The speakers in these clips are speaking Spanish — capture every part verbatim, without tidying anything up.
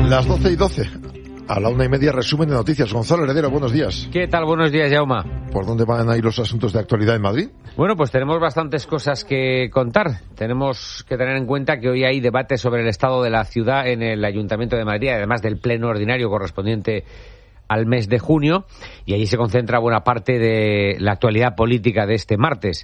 Las doce y doce. A la una y media, resumen de noticias. Gonzalo Heredero, buenos días. ¿Qué tal? Buenos días, Jaume. ¿Por dónde van a ir los asuntos de actualidad en Madrid? Bueno, pues tenemos bastantes cosas que contar. Tenemos que tener en cuenta que hoy hay debate sobre el estado de la ciudad en el Ayuntamiento de Madrid, además del pleno ordinario correspondiente al mes de junio, y allí se concentra buena parte de la actualidad política de este martes.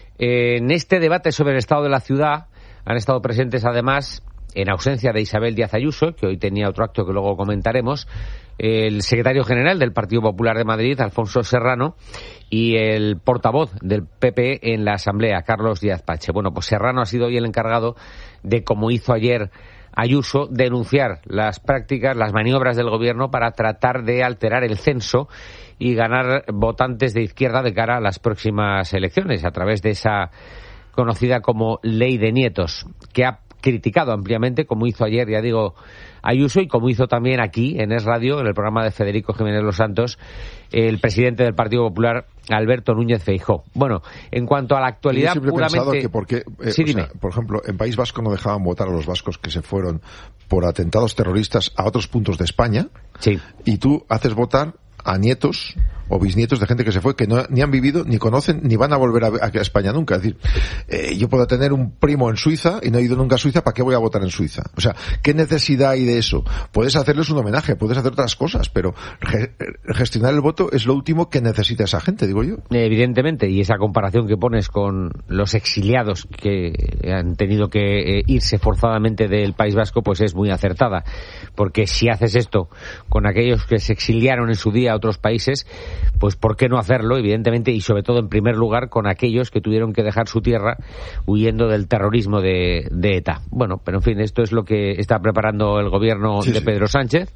En este debate sobre el estado de la ciudad han estado presentes, además, en ausencia de Isabel Díaz Ayuso, que hoy tenía otro acto que luego comentaremos, el secretario general del Partido Popular de Madrid, Alfonso Serrano, y el portavoz del P P en la Asamblea, Carlos Díaz Pache. Bueno, pues Serrano ha sido hoy el encargado de, como hizo ayer Ayuso, denunciar las prácticas, las maniobras del gobierno para tratar de alterar el censo y ganar votantes de izquierda de cara a las próximas elecciones, a través de esa conocida como Ley de Nietos, que ha criticado ampliamente, como hizo ayer, ya digo, Ayuso, y como hizo también aquí, en Es Radio, en el programa de Federico Jiménez Los Santos, el presidente del Partido Popular, Alberto Núñez Feijóo. Bueno, en cuanto a la actualidad, yo siempre puramente... he pensado que porque, eh, sí, o dime. sea, por ejemplo, en País Vasco no dejaban votar a los vascos que se fueron por atentados terroristas a otros puntos de España, sí. Y tú haces votar a nietos o bisnietos de gente que se fue, que no, ni han vivido, ni conocen, ni van a volver a, a España nunca. Es decir, eh, yo puedo tener un primo en Suiza y no he ido nunca a Suiza, ¿para qué voy a votar en Suiza? O sea, ¿qué necesidad hay de eso? Puedes hacerles un homenaje, puedes hacer otras cosas, pero ge- gestionar el voto es lo último que necesita esa gente, digo yo. Evidentemente, y esa comparación que pones con los exiliados que han tenido que eh, irse forzadamente del País Vasco, pues es muy acertada, porque si haces esto con aquellos que se exiliaron en su día a otros países, pues ¿por qué no hacerlo? Evidentemente, y sobre todo en primer lugar con aquellos que tuvieron que dejar su tierra huyendo del terrorismo de, de ETA. Bueno, pero en fin, esto es lo que está preparando el gobierno sí, de sí. Pedro Sánchez,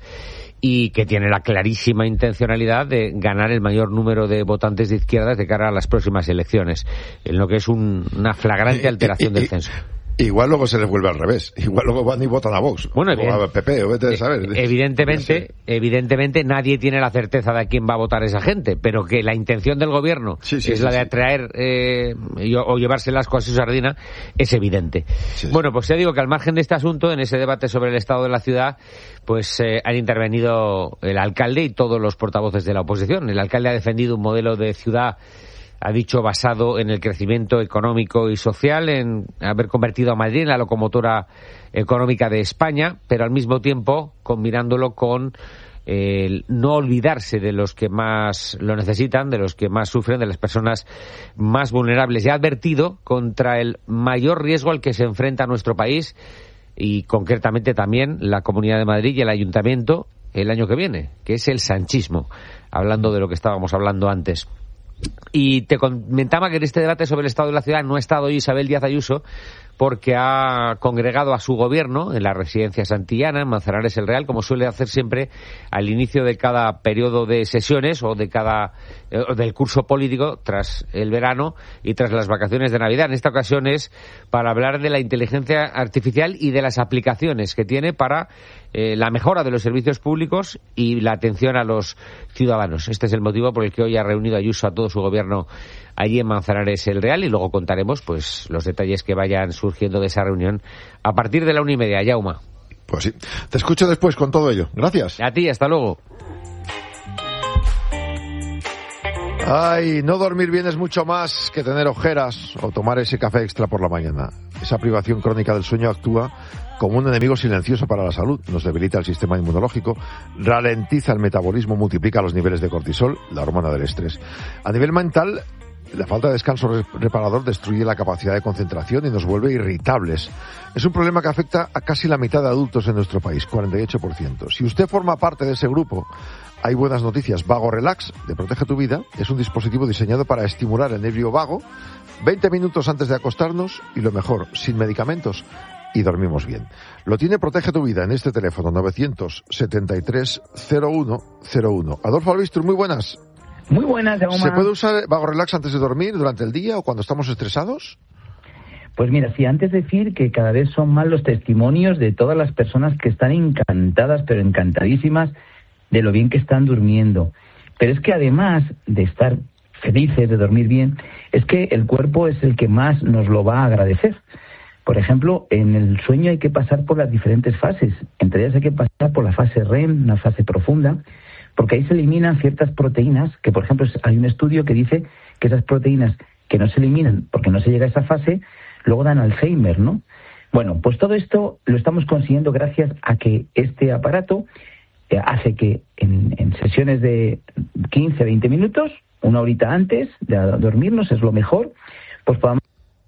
y que tiene la clarísima intencionalidad de ganar el mayor número de votantes de izquierdas de cara a las próximas elecciones, en lo que es un, una flagrante alteración del censo. Igual luego se les vuelve al revés. Igual luego van y votan a Vox. Bueno, o a P P, o vete a saber. Evidentemente, evidentemente nadie tiene la certeza de a quién va a votar esa gente, pero que la intención del gobierno sí, sí, es sí, la de atraer eh, o llevarse el asco a su sardina, es evidente. Sí, bueno, pues ya digo que al margen de este asunto, en ese debate sobre el estado de la ciudad, pues eh, han intervenido el alcalde y todos los portavoces de la oposición. El alcalde ha defendido un modelo de ciudad, ha dicho, basado en el crecimiento económico y social, en haber convertido a Madrid en la locomotora económica de España, pero al mismo tiempo combinándolo con el no olvidarse de los que más lo necesitan, de los que más sufren, de las personas más vulnerables. Y ha advertido contra el mayor riesgo al que se enfrenta nuestro país, y concretamente también la Comunidad de Madrid y el Ayuntamiento el año que viene, que es el sanchismo, hablando de lo que estábamos hablando antes. Y te comentaba que en este debate sobre el estado de la ciudad no ha estado hoy Isabel Díaz Ayuso, porque ha congregado a su gobierno en la residencia santillana, en Manzanares el Real, como suele hacer siempre al inicio de cada periodo de sesiones o de cada eh, del curso político tras el verano y tras las vacaciones de Navidad. En esta ocasión es para hablar de la inteligencia artificial y de las aplicaciones que tiene para eh, la mejora de los servicios públicos y la atención a los ciudadanos. Este es el motivo por el que hoy ha reunido Ayuso a todo su gobierno allí en Manzanares el Real, y luego contaremos pues los detalles que vayan surgiendo de esa reunión a partir de la una y media. Jaume. Pues sí. Te escucho después con todo ello. Gracias. A ti, hasta luego. Ay, no dormir bien es mucho más que tener ojeras o tomar ese café extra por la mañana. Esa privación crónica del sueño actúa como un enemigo silencioso para la salud. Nos debilita el sistema inmunológico, ralentiza el metabolismo, multiplica los niveles de cortisol, la hormona del estrés. A nivel mental, la falta de descanso reparador destruye la capacidad de concentración y nos vuelve irritables. Es un problema que afecta a casi la mitad de adultos en nuestro país, cuarenta y ocho por ciento. Si usted forma parte de ese grupo, hay buenas noticias. Vago Relax, de Protege tu Vida, es un dispositivo diseñado para estimular el nervio vago veinte minutos antes de acostarnos, y lo mejor, sin medicamentos, y dormimos bien. Lo tiene Protege tu Vida en este teléfono novecientos setenta y tres cero uno cero uno. Adolfo Albistur, muy buenas. Muy buenas, Jaume. ¿Se puede usar Vago Relax antes de dormir, durante el día o cuando estamos estresados? Pues mira, sí, antes decir que cada vez son más los testimonios de todas las personas que están encantadas, pero encantadísimas, de lo bien que están durmiendo. Pero es que además de estar felices, de dormir bien, es que el cuerpo es el que más nos lo va a agradecer. Por ejemplo, en el sueño hay que pasar por las diferentes fases. Entre ellas hay que pasar por la fase R E M, una fase profunda, porque ahí se eliminan ciertas proteínas, que por ejemplo hay un estudio que dice que esas proteínas que no se eliminan porque no se llega a esa fase, luego dan Alzheimer, ¿no? Bueno, pues todo esto lo estamos consiguiendo gracias a que este aparato eh, hace que en, en sesiones de quince a veinte minutos, una horita antes de dormirnos, es lo mejor, pues podamos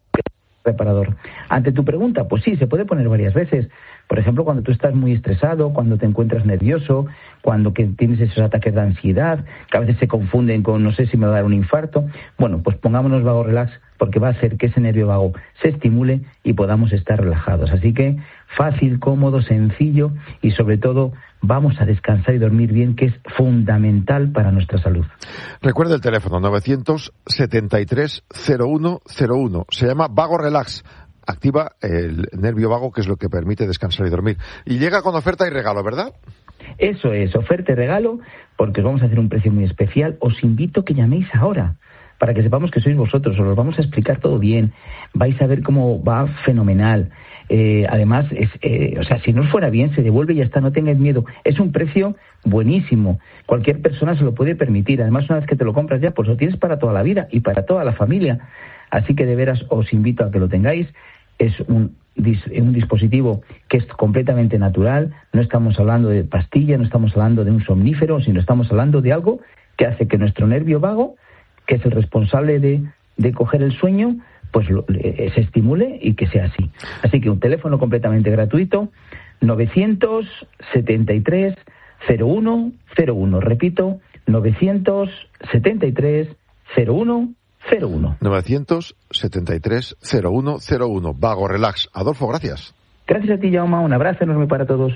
reparador. Ante tu pregunta, pues sí, se puede poner varias veces. Por ejemplo, cuando tú estás muy estresado, cuando te encuentras nervioso, cuando que tienes esos ataques de ansiedad, que a veces se confunden con no sé si me va a dar un infarto. Bueno, pues pongámonos Vago Relax, porque va a hacer que ese nervio vago se estimule y podamos estar relajados. Así que fácil, cómodo, sencillo y sobre todo vamos a descansar y dormir bien, que es fundamental para nuestra salud. Recuerda el teléfono novecientos setenta y tres cero uno cero uno. Se llama Vago Relax. Activa el nervio vago, que es lo que permite descansar y dormir. Y llega con oferta y regalo, ¿verdad? Eso es, oferta y regalo, porque os vamos a hacer un precio muy especial. Os invito a que llaméis ahora, para que sepamos que sois vosotros. Os lo vamos a explicar todo bien. Vais a ver cómo va fenomenal. Eh, además, es, eh, o sea, si no os fuera bien, se devuelve y ya está, no tengáis miedo. Es un precio buenísimo. Cualquier persona se lo puede permitir. Además, una vez que te lo compras ya, pues lo tienes para toda la vida y para toda la familia. Así que de veras os invito a que lo tengáis. Es un, un dispositivo que es completamente natural. No estamos hablando de pastilla, no estamos hablando de un somnífero, sino estamos hablando de algo que hace que nuestro nervio vago, que es el responsable de, de coger el sueño, pues lo, eh, se estimule y que sea así. Así que un teléfono completamente gratuito, novecientos setenta y tres cero uno cero uno. Repito, novecientos setenta y tres cero uno cero uno. novecientos setenta y tres cero uno cero uno. Vago Relax. Adolfo, gracias. Gracias a ti, Jaume. Un abrazo enorme para todos.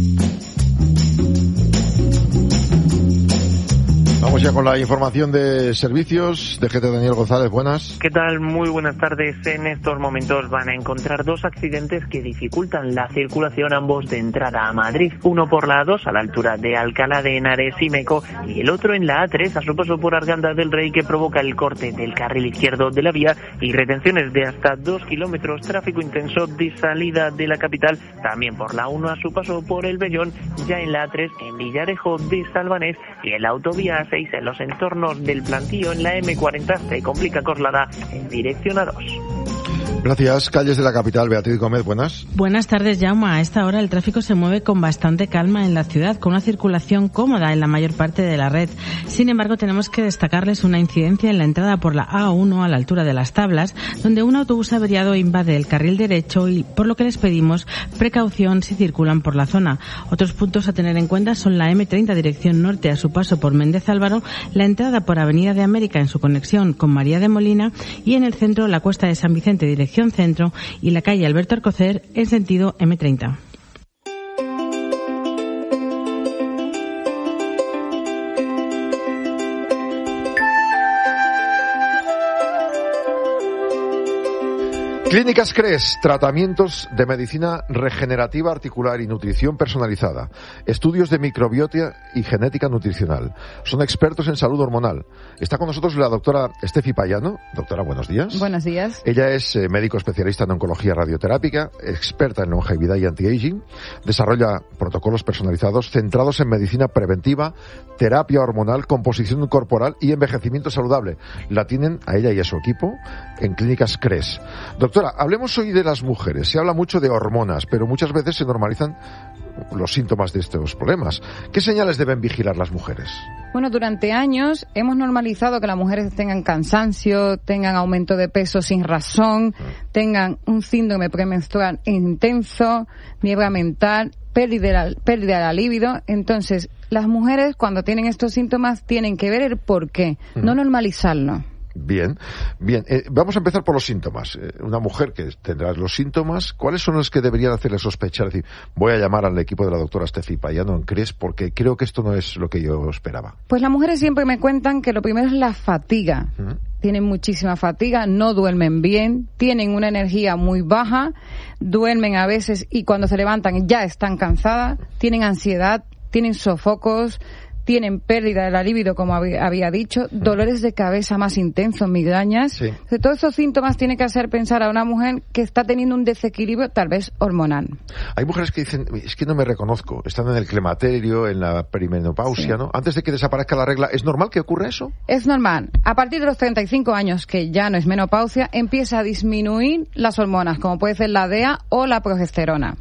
Vamos ya con la información de servicios. D G T Daniel González, buenas. ¿Qué tal? Muy buenas tardes. En estos momentos van a encontrar dos accidentes que dificultan la circulación, ambos de entrada a Madrid. Uno por la A dos, a la altura de Alcalá de Henares y Meco, y el otro en la A tres, a su paso por Arganda del Rey, que provoca el corte del carril izquierdo de la vía y retenciones de hasta dos kilómetros, tráfico intenso de salida de la capital. También por la uno, a su paso por el Bellón, ya en la A tres, en Villarejo de Salvanés, y en la autovía A seis, en los entornos del Plantío, en la eme cuarenta, se complica Coslada en dirección A dos. Gracias. Calles de la capital, Beatriz Gómez, buenas. Buenas tardes, Jaume. A esta hora el tráfico se mueve con bastante calma en la ciudad, con una circulación cómoda en la mayor parte de la red. Sin embargo, tenemos que destacarles una incidencia en la entrada por la A uno a la altura de Las Tablas, donde un autobús averiado invade el carril derecho y por lo que les pedimos precaución si circulan por la zona. Otros puntos a tener en cuenta son la eme treinta dirección norte a su paso por Méndez Álvaro, la entrada por Avenida de América en su conexión con María de Molina y en el centro la Cuesta de San Vicente dirección centro y la calle Alberto Alcocer en sentido eme treinta. Clínicas CRES, tratamientos de medicina regenerativa articular y nutrición personalizada, estudios de microbiota y genética nutricional. Son expertos en salud hormonal. Está con nosotros la doctora Estefi Payano. Doctora, buenos días. Buenos días. Ella es eh, médico especialista en oncología radioterápica, experta en longevidad y anti-aging, desarrolla protocolos personalizados centrados en medicina preventiva, terapia hormonal, composición corporal y envejecimiento saludable. La tienen a ella y a su equipo en Clínicas CRES. Doctora, hablemos hoy de las mujeres. Se habla mucho de hormonas, pero muchas veces se normalizan los síntomas de estos problemas. ¿Qué señales deben vigilar las mujeres? Bueno, durante años hemos normalizado que las mujeres tengan cansancio, tengan aumento de peso sin razón, tengan un síndrome premenstrual intenso, niebla mental, pérdida, pérdida de la libido. Entonces, las mujeres cuando tienen estos síntomas tienen que ver el por qué, uh-huh. no normalizarlo. Bien, bien. Eh, vamos a empezar por los síntomas. Eh, una mujer que tendrá los síntomas, ¿cuáles son los que deberían hacerle sospechar? Es decir, voy a llamar al equipo de la doctora Estefi Payano en CRES porque creo que esto no es lo que yo esperaba. Pues las mujeres siempre me cuentan que lo primero es la fatiga. ¿Mm? Tienen muchísima fatiga, no duermen bien, tienen una energía muy baja, duermen a veces y cuando se levantan ya están cansadas, tienen ansiedad, tienen sofocos, tienen pérdida de la libido, como había dicho, dolores de cabeza más intensos, migrañas. Sí. De todos esos síntomas tiene que hacer pensar a una mujer que está teniendo un desequilibrio tal vez hormonal. Hay mujeres que dicen, es que no me reconozco, están en el climaterio, en la perimenopausia, sí. ¿no? Antes de que desaparezca la regla, ¿es normal que ocurra eso? Es normal. A partir de los treinta y cinco años, que ya no es menopausia, empieza a disminuir las hormonas, como puede ser la D E A o la progesterona.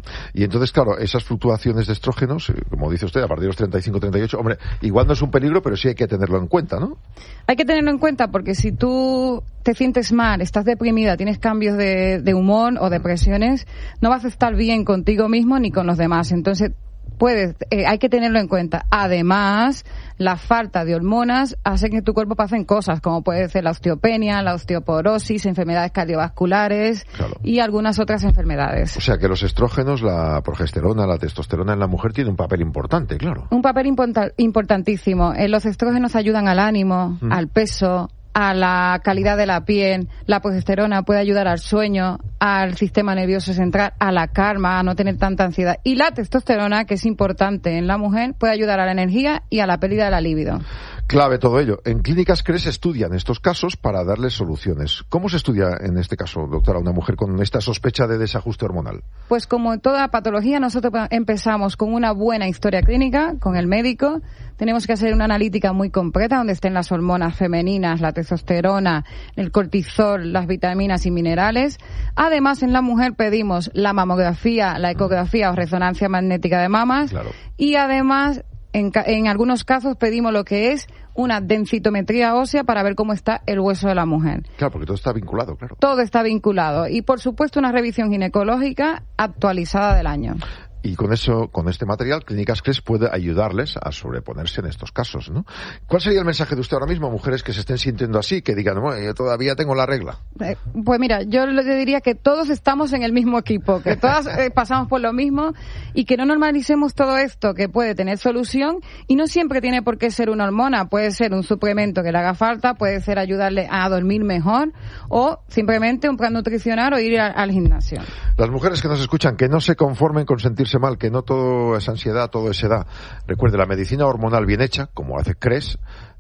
Y entonces, claro, esas fluctuaciones de estrógenos, como dice usted, a partir de los treinta y cinco, treinta y ocho, hombre, igual no es un peligro, pero sí hay que tenerlo en cuenta, ¿no? Hay que tenerlo en cuenta porque si tú te sientes mal, estás deprimida, tienes cambios de, de humor o depresiones, no vas a estar bien contigo mismo ni con los demás. Entonces, puedes, eh, hay que tenerlo en cuenta. Además, la falta de hormonas hace que tu cuerpo pasen cosas, como puede ser la osteopenia, la osteoporosis, enfermedades cardiovasculares, claro, y algunas otras enfermedades. O sea que los estrógenos, la progesterona, la testosterona en la mujer tiene un papel importante, claro. Un papel import- importantísimo. Eh, los estrógenos ayudan al ánimo, mm. al peso, a la calidad de la piel. La progesterona puede ayudar al sueño, al sistema nervioso central, a la calma, a no tener tanta ansiedad. Y la testosterona, que es importante en la mujer, puede ayudar a la energía y a la pérdida de la libido. Clave todo ello. En Clínicas C R E S estudian estos casos para darles soluciones. ¿Cómo se estudia en este caso, doctora, una mujer con esta sospecha de desajuste hormonal? Pues como en toda patología, nosotros empezamos con una buena historia clínica, con el médico. Tenemos que hacer una analítica muy completa donde estén las hormonas femeninas, la testosterona, el cortisol, las vitaminas y minerales. Además, en la mujer pedimos la mamografía, la ecografía o resonancia magnética de mamas. Claro. Y además, en, en algunos casos pedimos lo que es una densitometría ósea para ver cómo está el hueso de la mujer. Claro, porque todo está vinculado, claro. Todo está vinculado. Y, por supuesto, una revisión ginecológica actualizada del año. Y con eso, con este material, Clínicas C R E S puede ayudarles a sobreponerse en estos casos, ¿no? ¿Cuál sería el mensaje de usted ahora mismo a mujeres que se estén sintiendo así, que digan, bueno, yo todavía tengo la regla? Eh, pues mira, yo le diría que todos estamos en el mismo equipo, que todas eh, pasamos por lo mismo y que no normalicemos todo esto, que puede tener solución y no siempre tiene por qué ser una hormona, puede ser un suplemento que le haga falta, puede ser ayudarle a dormir mejor o simplemente un plan nutricional o ir a, al gimnasio. Las mujeres que nos escuchan, que no se conformen con sentirse mal, que no todo es ansiedad, todo es edad. Recuerde, la medicina hormonal bien hecha, como hace C R E S,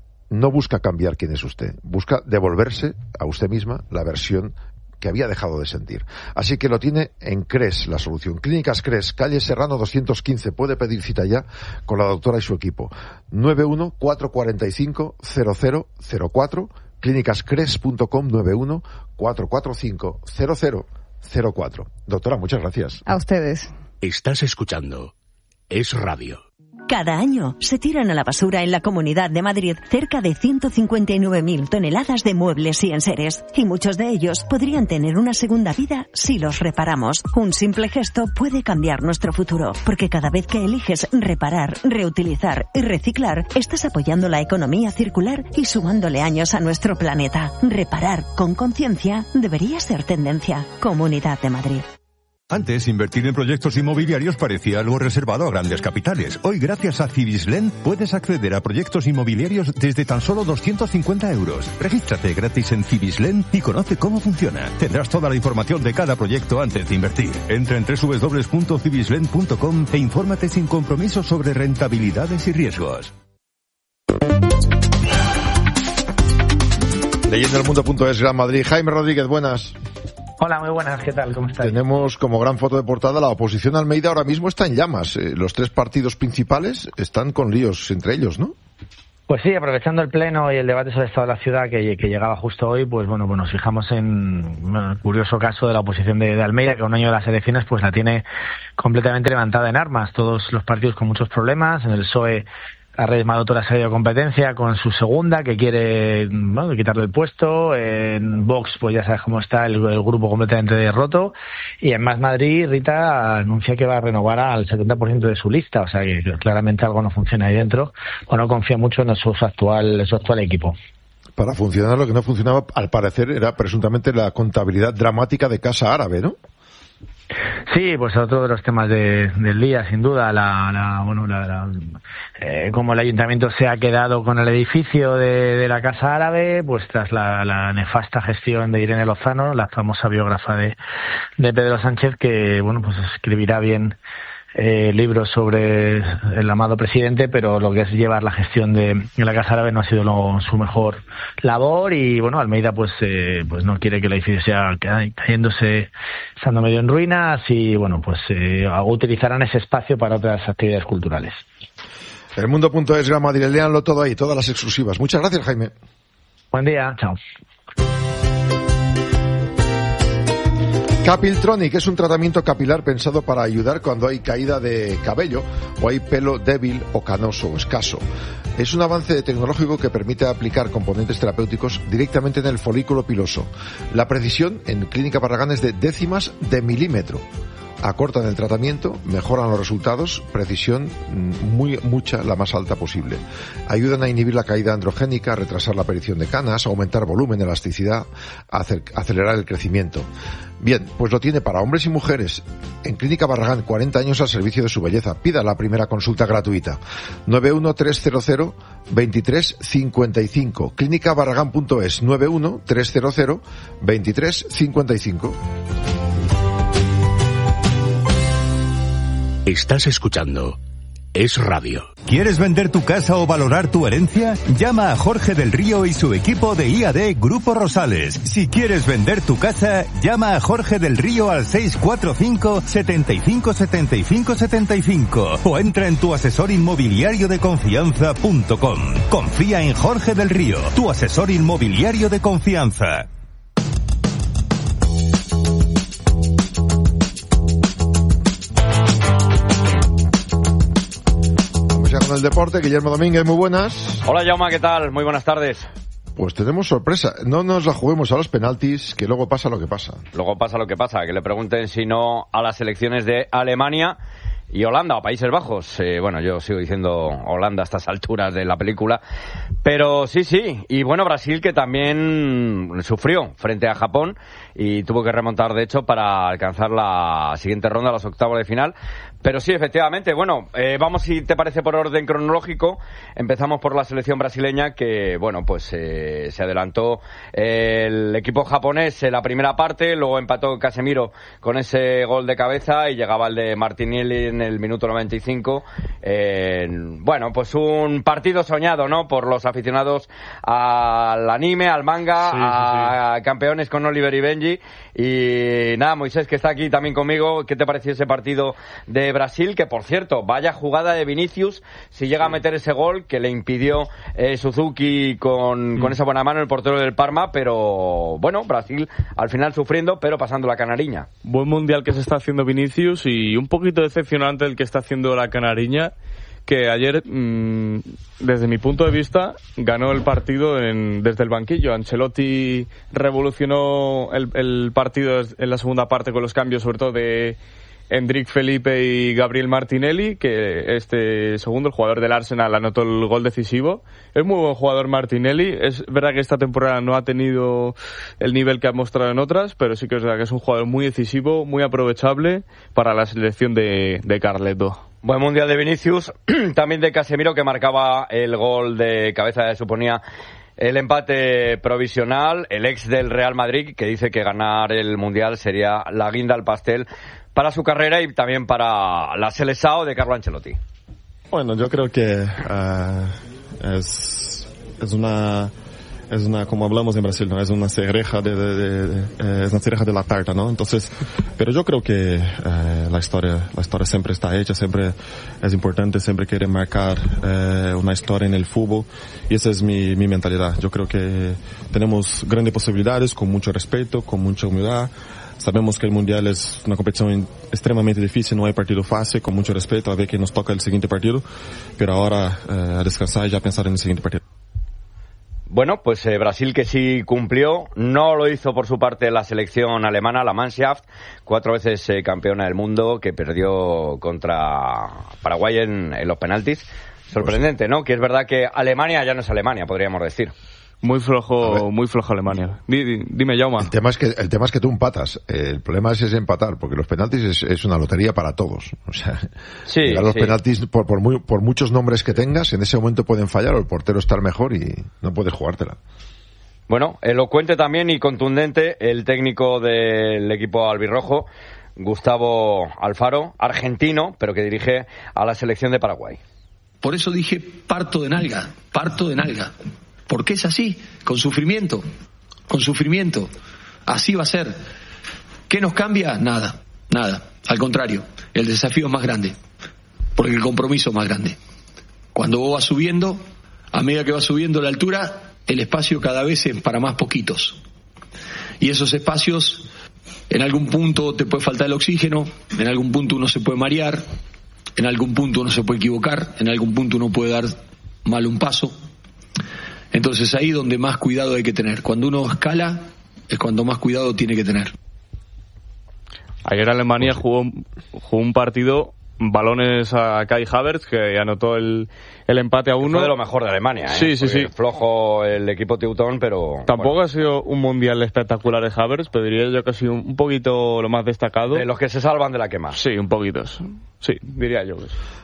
no busca cambiar quién es usted, busca devolverse a usted misma la versión que había dejado de sentir. Así que lo tiene en C R E S, la solución. Clínicas C R E S, calle Serrano doscientos quince. Puede pedir cita ya con la doctora y su equipo. nueve uno cuatro cuatro cinco cero cero cero cuatro, clínicas cres punto com, nueve uno cuatro cuatro cinco cero cero cero cuatro. Doctora, muchas gracias. A ustedes. Estás escuchando Es Radio. Cada año se tiran a la basura en la Comunidad de Madrid cerca de ciento cincuenta y nueve mil toneladas de muebles y enseres, y muchos de ellos podrían tener una segunda vida si los reparamos. Un simple gesto puede cambiar nuestro futuro, porque cada vez que eliges reparar, reutilizar y reciclar, estás apoyando la economía circular y sumándole años a nuestro planeta. Reparar con conciencia debería ser tendencia. Comunidad de Madrid. Antes, invertir en proyectos inmobiliarios parecía algo reservado a grandes capitales. Hoy, gracias a Cibislen, puedes acceder a proyectos inmobiliarios desde tan solo doscientos cincuenta euros. Regístrate gratis en Cibislen y conoce cómo funciona. Tendrás toda la información de cada proyecto antes de invertir. Entra en doble u doble u doble u punto cibislen punto com e infórmate sin compromiso sobre rentabilidades y riesgos. Leyendo el mundo punto es, Gran Madrid. Jaime Rodríguez, buenas. Hola, muy buenas, ¿qué tal? ¿Cómo estáis? Tenemos como gran foto de portada la oposición a Almeida ahora mismo está en llamas. Eh, los tres partidos principales están con líos entre ellos, ¿no? Pues sí, aprovechando el pleno y el debate sobre el estado de la ciudad que, que llegaba justo hoy, pues bueno, pues nos fijamos en bueno, el curioso caso de la oposición de, de Almeida, que a un año de las elecciones pues la tiene completamente levantada en armas. Todos los partidos con muchos problemas, en el P S O E la Red Madotora se ha ido a competencia con su segunda, que quiere bueno, quitarle el puesto. En Vox, pues ya sabes cómo está el, el grupo completamente derroto. Y en Más Madrid, Rita anuncia que va a renovar al setenta por ciento de su lista. O sea que claramente algo no funciona ahí dentro, o no confía mucho en su actual, en su actual equipo. Para funcionar lo que no funcionaba, al parecer, era presuntamente la contabilidad dramática de Casa Árabe, ¿no? Sí, pues otro de los temas de, del día, sin duda, la, la bueno, la, la eh, como el ayuntamiento se ha quedado con el edificio de, de la Casa Árabe, pues tras la, la nefasta gestión de Irene Lozano, la famosa biógrafa de, de Pedro Sánchez, que bueno, pues escribirá bien eh, libros sobre el amado presidente, pero lo que es llevar la gestión de, de la Casa Árabe no ha sido lo, su mejor labor. Y bueno, Almeida pues eh, pues no quiere que el edificio sea cayéndose, estando medio en ruinas, y bueno, pues eh, utilizarán ese espacio para otras actividades culturales. El mundo punto es, Gran Madrid, léanlo todo ahí, todas las exclusivas. Muchas gracias, Jaime. Buen día, chao. Capiltronic es un tratamiento capilar pensado para ayudar cuando hay caída de cabello o hay pelo débil o canoso o escaso. Es un avance tecnológico que permite aplicar componentes terapéuticos directamente en el folículo piloso. La precisión en Clínica Barragán es de décimas de milímetro. Acortan el tratamiento, mejoran los resultados, precisión muy mucha, la más alta posible. Ayudan a inhibir la caída androgénica, a retrasar la aparición de canas, a aumentar volumen, elasticidad, a acelerar el crecimiento. Bien, pues lo tiene para hombres y mujeres. En Clínica Barragán, cuarenta años al servicio de su belleza. Pida la primera consulta gratuita. nueve uno tres cero cero veintitrés cincuenta y cinco. clínica barragán punto es. nueve uno tres cero cero veintitrés cincuenta y cinco. Estás escuchando Es Radio. ¿Quieres vender tu casa o valorar tu herencia? Llama a Jorge del Río y su equipo de I A D Grupo Rosales. Si quieres vender tu casa, llama a Jorge del Río al seis cuatro cinco, setenta y cinco, setenta y cinco, setenta y cinco o entra en tu asesor inmobiliario de confianza punto com. Confía en Jorge del Río, tu asesor inmobiliario de confianza. Con el deporte, Guillermo Domínguez, muy buenas. Hola, Jaume, ¿qué tal? Muy buenas tardes. Pues tenemos sorpresa. No nos la juguemos a los penaltis, que luego pasa lo que pasa. Luego pasa lo que pasa, que le pregunten si no a las selecciones de Alemania y Holanda o Países Bajos. Eh, bueno, yo sigo diciendo Holanda a estas alturas de la película. Pero sí, sí. Y bueno, Brasil, que también sufrió frente a Japón y tuvo que remontar, de hecho, para alcanzar la siguiente ronda, los octavos de final. Pero sí, efectivamente, bueno, eh, vamos, si te parece, por orden cronológico. Empezamos por la selección brasileña, que, bueno, pues eh, se adelantó el equipo japonés en la primera parte, luego empató Casemiro con ese gol de cabeza y llegaba el de Martinelli en el minuto noventa y cinco. Eh, bueno, pues un partido soñado, ¿no?, por los aficionados al anime, al manga, sí, a sí, sí. campeones con Oliver y Benji. Y nada, Moisés, que está aquí también conmigo, ¿qué te pareció ese partido de Brasil? Que, por cierto, vaya jugada de Vinicius, si llega a meter ese gol que le impidió eh, Suzuki con, mm. con esa buena mano, el portero del Parma. Pero bueno, Brasil al final sufriendo, pero pasando la canariña. Buen mundial que se está haciendo Vinicius, y un poquito decepcionante el que está haciendo la canariña, que ayer, mmm, desde mi punto de vista, ganó el partido en, desde el banquillo. Ancelotti revolucionó el, el partido en la segunda parte con los cambios, sobre todo de Endrick Felipe y Gabriel Martinelli, que este segundo, el jugador del Arsenal, anotó el gol decisivo. Es muy buen jugador Martinelli. Es verdad que esta temporada no ha tenido el nivel que ha mostrado en otras, pero sí que es verdad que es un jugador muy decisivo, muy aprovechable para la selección de, de Carleto. Buen mundial de Vinicius, también de Casemiro, que marcaba el gol de cabeza, suponía el empate provisional. El ex del Real Madrid, que dice que ganar el mundial sería la guinda al pastel para su carrera y también para la Seleção de Carlo Ancelotti. Bueno, yo creo que uh, es, es una... es una, como hablamos en Brasil, ¿no? Es una cereja de, de, de, de eh, es una cereja de la tarta, ¿no? Entonces, pero yo creo que eh, la historia, la historia siempre está hecha, siempre es importante, siempre quiere marcar eh, una historia en el fútbol, y esa es mi, mi mentalidad. Yo creo que tenemos grandes posibilidades, con mucho respeto, con mucha humildad. Sabemos que el Mundial es una competición extremadamente difícil, no hay partido fácil, con mucho respeto, a ver que nos toca el siguiente partido, pero ahora eh, a descansar y ya pensar en el siguiente partido. Bueno, pues eh, Brasil, que sí cumplió, no lo hizo por su parte la selección alemana, la Mannschaft, cuatro veces eh, campeona del mundo, que perdió contra Paraguay en, en los penaltis. Sorprendente, ¿no? Que es verdad que Alemania ya no es Alemania, podríamos decir. Muy flojo, muy flojo Alemania. Dime, dime, Jaume. El tema es que el tema es que tú empatas. El problema es, es empatar, porque los penaltis es, es una lotería para todos. O sea, sí, llegar a los sí. penaltis, por, por, muy, por muchos nombres que tengas, en ese momento pueden fallar o el portero estar mejor y no puedes jugártela. Bueno, elocuente también y contundente el técnico del equipo albirrojo, Gustavo Alfaro, argentino, pero que dirige a la selección de Paraguay. Por eso dije parto de nalga, parto de nalga. Porque es así, con sufrimiento, con sufrimiento. Así va a ser. ¿Qué nos cambia? Nada, nada. Al contrario, el desafío es más grande, porque el compromiso es más grande. Cuando vos vas subiendo, a medida que vas subiendo la altura, el espacio cada vez es para más poquitos. Y esos espacios, en algún punto te puede faltar el oxígeno, en algún punto uno se puede marear, en algún punto uno se puede equivocar, en algún punto uno puede dar mal un paso. Entonces ahí donde más cuidado hay que tener. Cuando uno escala, es cuando más cuidado tiene que tener. Ayer Alemania jugó, jugó un partido, balones a Kai Havertz, que anotó el, el empate a uno. Fue de lo mejor de Alemania, ¿eh? Sí, sí, Fue sí. Flojo el equipo teutón, pero... Tampoco bueno. ha sido un mundial espectacular de Havertz, pero diría yo que ha sido un poquito lo más destacado. De los que se salvan de la quema. Sí, un poquito. Sí, diría yo.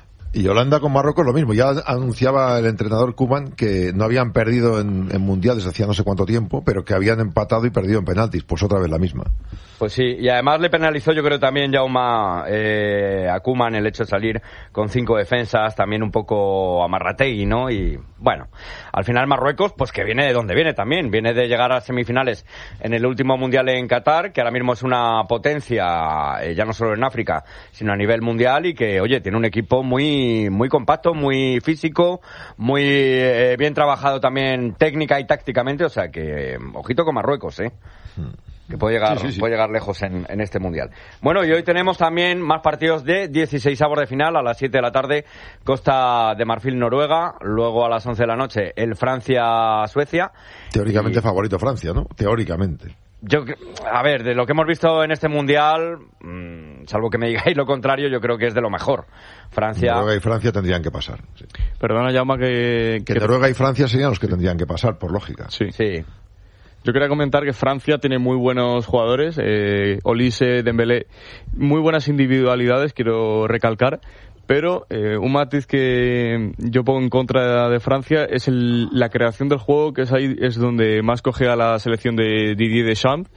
Y Holanda con Marruecos lo mismo. Ya anunciaba el entrenador Koeman que no habían perdido en, en mundiales hacía no sé cuánto tiempo, pero que habían empatado y perdido en penaltis. Pues otra vez la misma. Pues sí, y además le penalizó yo creo también Jaume eh, a Koeman el hecho de salir con cinco defensas, también un poco amarrategui, ¿no? Y bueno, al final Marruecos, pues que viene de donde viene también, viene de llegar a semifinales en el último mundial en Qatar, que ahora mismo es una potencia, eh, ya no solo en África, sino a nivel mundial, y que, oye, tiene un equipo muy, muy compacto, muy físico, muy eh, bien trabajado también técnica y tácticamente, o sea que, eh, ojito con Marruecos, ¿eh? Hmm. Que puede llegar, sí, sí, sí. puede llegar lejos en, en este mundial. Bueno, y hoy tenemos también más partidos de dieciseisavos de final a las siete de la tarde, Costa de Marfil, Noruega, luego a las once de la noche el Francia-Suecia. Teóricamente y... favorito Francia, ¿no? Teóricamente. Yo, a ver, de lo que hemos visto en este mundial, mmm, salvo que me digáis lo contrario, yo creo que es de lo mejor. Francia... Noruega y Francia tendrían que pasar. Sí. Perdona, Jaume, que... Que, que Noruega y Francia serían los que tendrían que pasar, por lógica. Sí. Sí. Yo quería comentar que Francia tiene muy buenos jugadores, eh, Olise, Dembélé, muy buenas individualidades, quiero recalcar, pero eh, un matiz que yo pongo en contra de Francia es el, la creación del juego, que es ahí es donde más coge a la selección de Didier Deschamps.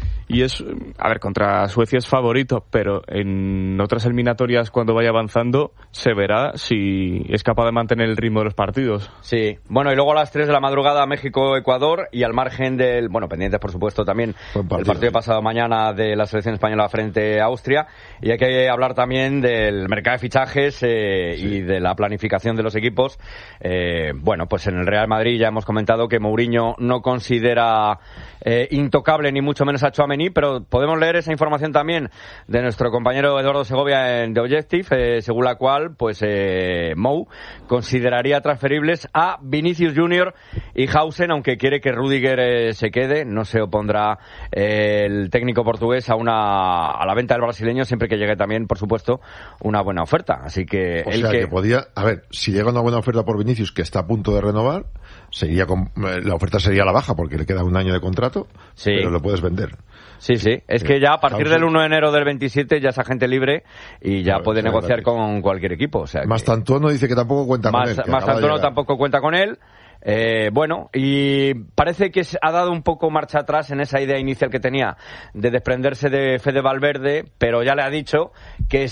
Y es, a ver, contra Suecia es favorito, pero en otras eliminatorias, cuando vaya avanzando, se verá si es capaz de mantener el ritmo de los partidos. Sí, bueno, y luego a las tres de la madrugada, México-Ecuador, y al margen del, bueno, pendientes, por supuesto, también partido, el partido de pasado mañana de la selección española frente a Austria, y hay que hablar también del mercado de fichajes eh, sí. y de la planificación de los equipos. Eh, bueno, pues en el Real Madrid ya hemos comentado que Mourinho no considera eh, intocable, ni mucho menos a Tchouaméni, pero podemos leer esa información también de nuestro compañero Eduardo Segovia en The Objective, eh, según la cual pues eh, Mou consideraría transferibles a Vinicius Junior y Hausen, aunque quiere que Rudiger eh, se quede. No se opondrá eh, el técnico portugués a una a la venta del brasileño, siempre que llegue también, por supuesto, una buena oferta. Así que o el sea que... que podía, a ver, si llega una buena oferta por Vinicius, que está a punto de renovar, seguiría con, la oferta sería la baja porque le queda un año de contrato, sí. pero lo puedes vender. Sí, sí. Es que ya a partir del uno de enero del veintisiete ya es agente libre y ya claro, puede negociar con cualquier equipo. O sea, Mastantuono dice que tampoco cuenta Mas, con él. Mastantuono tampoco cuenta con él. Eh, bueno, y parece que ha dado un poco marcha atrás en esa idea inicial que tenía de desprenderse de Fede Valverde, pero ya le ha dicho que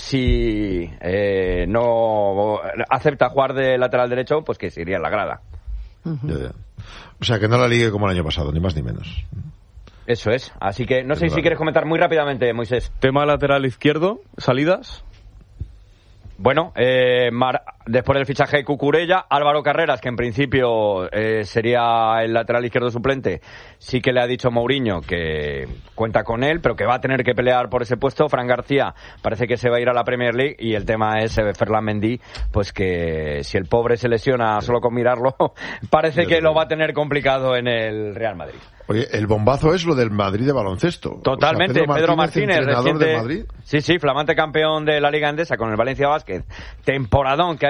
si eh, no acepta jugar de lateral derecho, pues que se iría en la grada. Uh-huh. Ya, ya. O sea, que no la ligue como el año pasado, ni más ni menos. Eso es. Así que no sé si quieres comentar muy rápidamente, Moisés. Tema lateral izquierdo, salidas. Bueno, eh, Mar, después del fichaje de Cucurella, Álvaro Carreras, que en principio eh, sería el lateral izquierdo suplente, sí que le ha dicho Mourinho que cuenta con él, pero que va a tener que pelear por ese puesto. Fran García parece que se va a ir a la Premier League, y el tema es eh, Ferland Mendy, pues que si el pobre se lesiona solo con mirarlo, parece que lo va a tener complicado en el Real Madrid. Oye, el bombazo es lo del Madrid de baloncesto. Totalmente, o sea, Pedro Martínez, Pedro Martínez reciente, de Madrid. Sí, sí, flamante campeón de la Liga Endesa con el Valencia Basket. Temporadón que ha hecho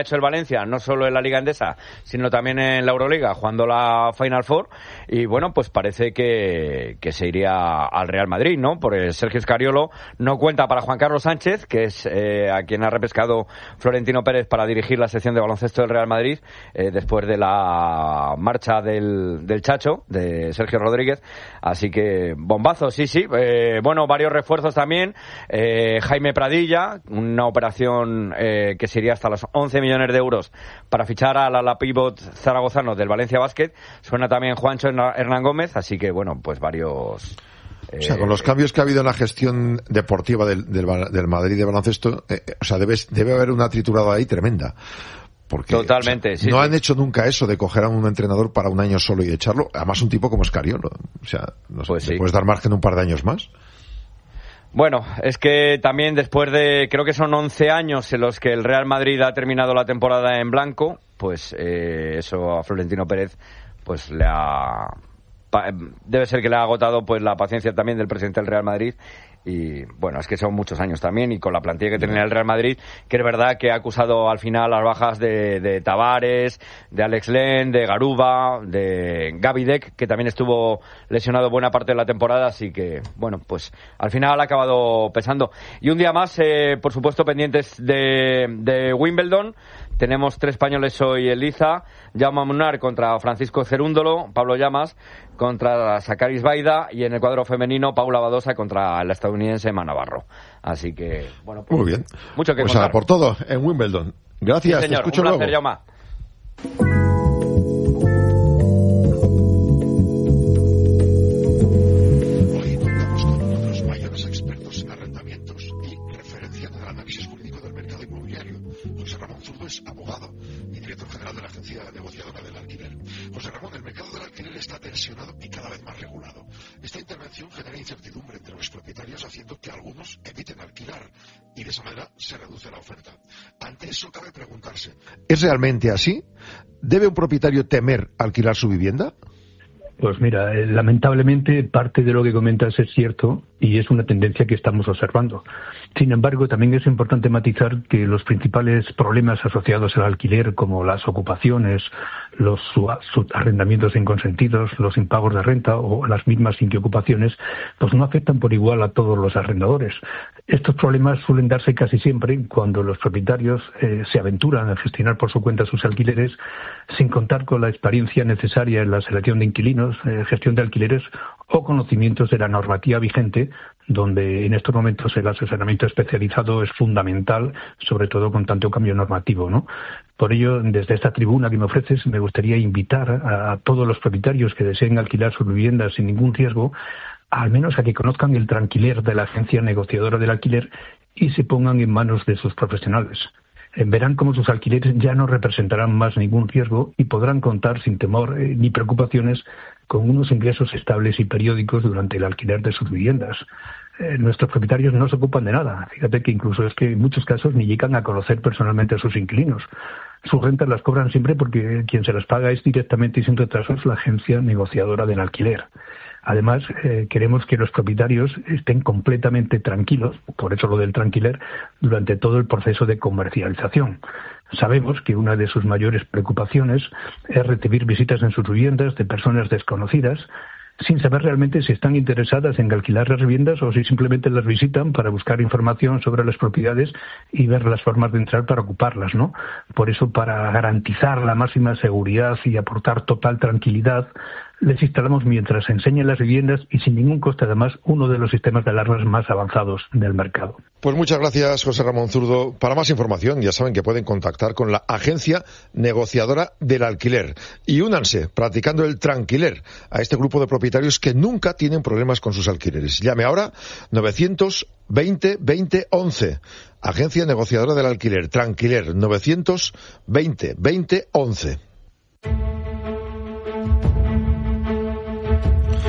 hecho el Valencia, no solo en la Liga Endesa, sino también en la Euroliga, jugando la Final Four, y bueno, pues parece que, que se iría al Real Madrid, ¿no? Porque Sergio Scariolo no cuenta para Juan Carlos Sánchez, que es eh, a quien ha repescado Florentino Pérez para dirigir la sección de baloncesto del Real Madrid, eh, después de la marcha del, del Chacho, de Sergio Rodríguez, así que bombazo, sí, sí, eh, bueno, varios refuerzos también, eh, Jaime Pradilla, una operación eh, que sería hasta los once millones de euros para fichar al ala pívot zaragozano del Valencia Basket, suena también Juancho Hernán Gómez, así que bueno, pues varios... Eh, o sea, con los cambios que ha habido en la gestión deportiva del, del, del Madrid de baloncesto, eh, o sea, debe, debe haber una triturada ahí tremenda. Porque, totalmente, o sea, sí, no sí. han hecho nunca eso de coger a un entrenador para un año solo y echarlo, además un tipo como Scariolo, o sea, no sé, pues sí. ¿le puedes dar margen un par de años más? Bueno, es que también después de, creo que son once años en los que el Real Madrid ha terminado la temporada en blanco, pues eh, eso a Florentino Pérez pues le ha... debe ser que le ha agotado pues la paciencia también del presidente del Real Madrid. Y bueno, es que son muchos años también, y con la plantilla que tenía el Real Madrid, que es verdad que ha acusado al final las bajas de, de Tavares, de Alex Len, de Garuba, de Gaby Deck, que también estuvo lesionado buena parte de la temporada, así que bueno, pues al final ha acabado pesando. Y un día más, eh, por supuesto, pendientes de, de Wimbledon. Tenemos tres españoles hoy en liza: Jaume Munar contra Francisco Cerúndolo, Pablo Llamas contra Sakaris Baida, y en el cuadro femenino Paula Badosa contra la estadounidense Emma Navarro. Así que, bueno, pues, muy bien. Mucho que pues contar. Pues por todo en Wimbledon. Gracias, sí, señor, te escucho un placer, luego. Jaume. Hoy contamos con uno de los mayores expertos en arrendamientos y referencia en el análisis jurídico del mercado inmobiliario. José Ramón Zurdo es abogado y director general de la agencia negociadora del alquiler. José Ramón, el mercado del alquiler está tensionado y cada vez más regulado. Esta intervención genera incertidumbre entre los propietarios, haciendo que algunos eviten alquilar y de esa manera se reduce la oferta. Ante eso cabe preguntarse: ¿es realmente así? ¿Debe un propietario temer alquilar su vivienda? Pues mira, eh, lamentablemente parte de lo que comentas es cierto y es una tendencia que estamos observando. Sin embargo, también es importante matizar que los principales problemas asociados al alquiler, como las ocupaciones, los arrendamientos inconsentidos, los impagos de renta o las mismas inquiocupaciones, pues no afectan por igual a todos los arrendadores. Estos problemas suelen darse casi siempre cuando los propietarios eh, se aventuran a gestionar por su cuenta sus alquileres sin contar con la experiencia necesaria en la selección de inquilinos, eh, gestión de alquileres o conocimientos de la normativa vigente, donde en estos momentos el asesoramiento especializado es fundamental, sobre todo con tanto cambio normativo, ¿no? Por ello, desde esta tribuna que me ofreces, me gustaría invitar a, a todos los propietarios que deseen alquilar sus viviendas sin ningún riesgo, al menos a que conozcan el tranquiler de la agencia negociadora del alquiler y se pongan en manos de sus profesionales. Verán cómo sus alquileres ya no representarán más ningún riesgo y podrán contar sin temor eh, ni preocupaciones con unos ingresos estables y periódicos durante el alquiler de sus viviendas. Eh, nuestros propietarios no se ocupan de nada. Fíjate que incluso es que en muchos casos ni llegan a conocer personalmente a sus inquilinos. Sus rentas las cobran siempre porque quien se las paga es directamente y sin retrasos la agencia negociadora del alquiler. Además, eh, queremos que los propietarios estén completamente tranquilos, por eso lo del tranquiler, durante todo el proceso de comercialización. Sabemos que una de sus mayores preocupaciones es recibir visitas en sus viviendas de personas desconocidas, sin saber realmente si están interesadas en alquilar las viviendas o si simplemente las visitan para buscar información sobre las propiedades y ver las formas de entrar para ocuparlas, ¿no? Por eso, para garantizar la máxima seguridad y aportar total tranquilidad, les instalamos mientras enseñan las viviendas y sin ningún coste además uno de los sistemas de alarmas más avanzados del mercado. Pues muchas gracias, José Ramón Zurdo. Para más información ya saben que pueden contactar con la agencia negociadora del alquiler y únanse practicando el tranquiler a este grupo de propietarios que nunca tienen problemas con sus alquileres. Llame ahora novecientos veinte veinte once. Agencia negociadora del alquiler, Tranquiler, novecientos veinte veinte once.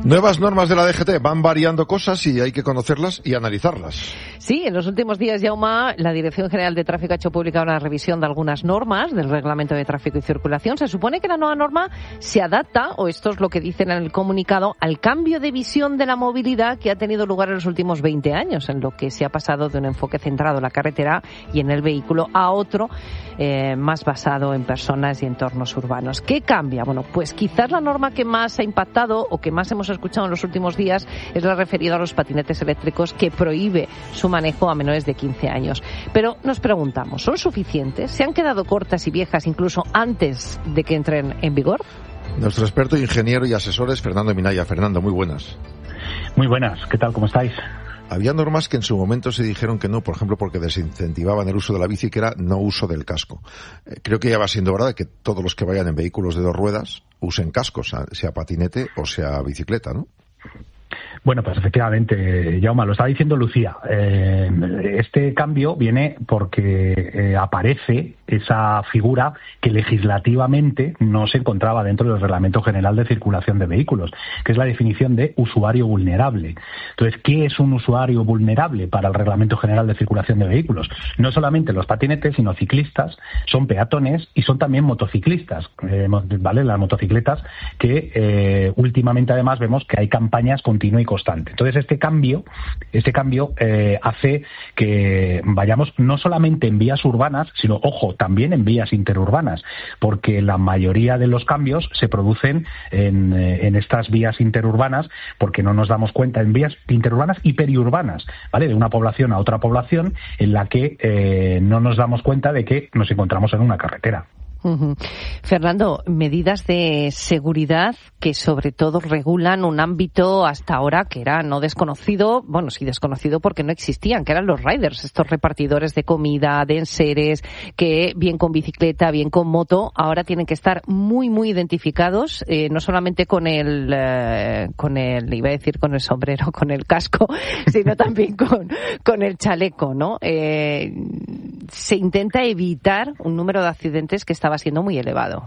Nuevas normas de la D G T, van variando cosas y hay que conocerlas y analizarlas. Sí, en los últimos días, Jaume, la Dirección General de Tráfico ha hecho pública una revisión de algunas normas del Reglamento de Tráfico y Circulación. Se supone que la nueva norma se adapta, o esto es lo que dicen en el comunicado, al cambio de visión de la movilidad que ha tenido lugar en los últimos veinte años, en lo que se ha pasado de un enfoque centrado en la carretera y en el vehículo a otro eh, más basado en personas y entornos urbanos. ¿Qué cambia? Bueno, pues quizás la norma que más ha impactado o que más hemos escuchado en los últimos días es la referida a los patinetes eléctricos, que prohíbe su manejo a menores de quince años. Pero nos preguntamos, ¿son suficientes? ¿Se han quedado cortas y viejas incluso antes de que entren en vigor? Nuestro experto, ingeniero y asesor es Fernando Minaya. Fernando, muy buenas. Muy buenas, ¿qué tal? ¿Cómo estáis? Había normas que en su momento se dijeron que no, por ejemplo, porque desincentivaban el uso de la bici, que era no uso del casco. Eh, creo que ya va siendo verdad que todos los que vayan en vehículos de dos ruedas usen cascos, sea patinete o sea bicicleta, ¿no? Bueno, pues efectivamente, Jaume, lo estaba diciendo Lucía. Eh, este cambio viene porque eh, aparece esa figura que legislativamente no se encontraba dentro del Reglamento General de Circulación de Vehículos, que es la definición de usuario vulnerable. Entonces, ¿qué es un usuario vulnerable para el Reglamento General de Circulación de Vehículos? No solamente los patinetes, sino ciclistas, son peatones y son también motociclistas, eh, ¿vale? Las motocicletas que eh, últimamente además vemos que hay campañas continua y constante. Entonces este cambio, este cambio eh, hace que vayamos no solamente en vías urbanas, sino, ojo, también en vías interurbanas, porque la mayoría de los cambios se producen en, eh, en estas vías interurbanas, porque no nos damos cuenta, en vías interurbanas y periurbanas, ¿vale? De una población a otra población, en la que eh, no nos damos cuenta de que nos encontramos en una carretera. Uh-huh. Fernando, medidas de seguridad que sobre todo regulan un ámbito hasta ahora que era no desconocido, bueno, sí desconocido porque no existían, que eran los riders, estos repartidores de comida, de enseres, que bien con bicicleta, bien con moto, ahora tienen que estar muy, muy identificados, eh, no solamente con el, eh, con el, iba a decir con el sombrero, con el casco, sino también con, con el chaleco, ¿no? Eh, se intenta evitar un número de accidentes que estaba siendo muy elevado.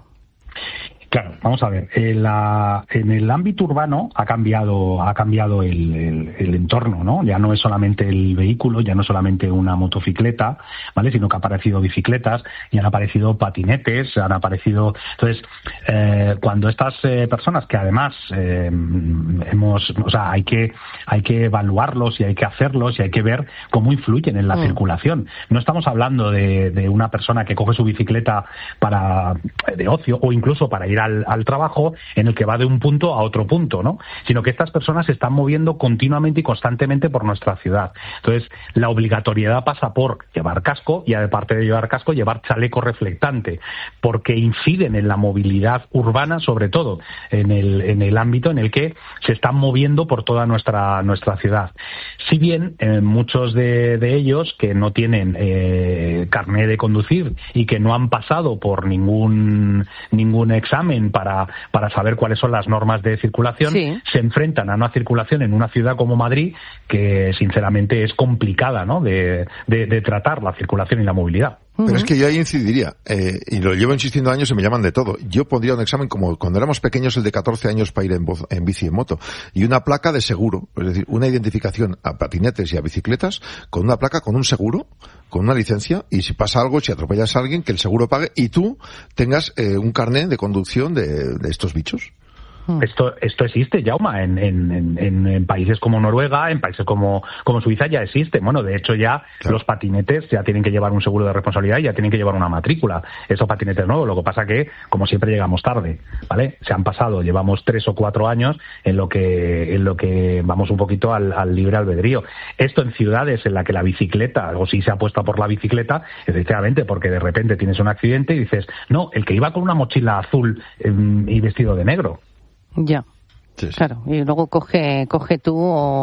Claro, vamos a ver. En, la, en el ámbito urbano ha cambiado, ha cambiado el, el, el entorno, ¿no? Ya no es solamente el vehículo, ya no es solamente una motocicleta, ¿vale? Sino que han aparecido bicicletas y han aparecido patinetes, han aparecido. Entonces, eh, cuando estas eh, personas que además eh, hemos, o sea, hay que hay que evaluarlos y hay que hacerlos y hay que ver cómo influyen en la mm. circulación. No estamos hablando de, de una persona que coge su bicicleta para de ocio o incluso para ir Al, al trabajo, en el que va de un punto a otro punto, ¿no? Sino que estas personas se están moviendo continuamente y constantemente por nuestra ciudad. Entonces, la obligatoriedad pasa por llevar casco y, aparte de llevar casco, llevar chaleco reflectante, porque inciden en la movilidad urbana, sobre todo en el, en el ámbito en el que se están moviendo por toda nuestra, nuestra ciudad. Si bien eh, muchos de, de ellos que no tienen eh, carné de conducir y que no han pasado por ningún, ningún examen para, para saber cuáles son las normas de circulación, sí. se enfrentan a una circulación en una ciudad como Madrid que sinceramente es complicada, ¿no? de, de, de tratar la circulación y la movilidad. Pero uh-huh. es que yo ahí incidiría, eh, y lo llevo insistiendo años y me llaman de todo. Yo pondría un examen como cuando éramos pequeños, el de catorce años para ir en, voz, en bici y en moto, y una placa de seguro, es decir, una identificación a patinetes y a bicicletas con una placa, con un seguro, con una licencia, y si pasa algo, si atropellas a alguien, que el seguro pague y tú tengas eh, un carnet de conducción de, de estos bichos. Esto esto existe, Jaume, en, en, en, en países como Noruega, en países como, como Suiza ya existe. Bueno, de hecho ya claro. Los patinetes ya tienen que llevar un seguro de responsabilidad y ya tienen que llevar una matrícula. Esos patinetes nuevos, lo que pasa que, como siempre, llegamos tarde, ¿vale? Se han pasado, llevamos tres o cuatro años en lo que en lo que vamos un poquito al, al libre albedrío. Esto en ciudades en la que la bicicleta, o si se apuesta por la bicicleta, efectivamente, porque de repente tienes un accidente y dices, no, el que iba con una mochila azul eh, y vestido de negro. Ya. Sí, sí. Claro, y luego coge coge tú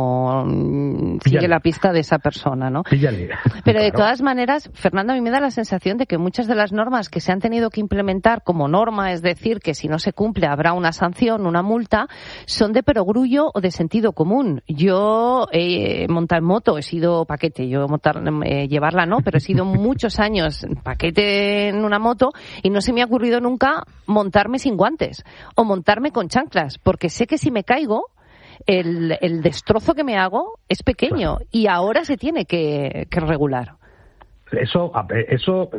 o sigue Píllale. la pista de esa persona, ¿no? Píllale. Pero de todas maneras, Fernando, a mí me da la sensación de que muchas de las normas que se han tenido que implementar como norma, es decir, que si no se cumple habrá una sanción, una multa, son de perogrullo o de sentido común. Yo he montado en moto, he sido paquete, yo montar, eh, llevarla no, pero he sido muchos años paquete en una moto y no se me ha ocurrido nunca montarme sin guantes o montarme con chanclas, porque sé que si me caigo, el, el destrozo que me hago es pequeño y ahora se tiene que, que regular. Eso, eso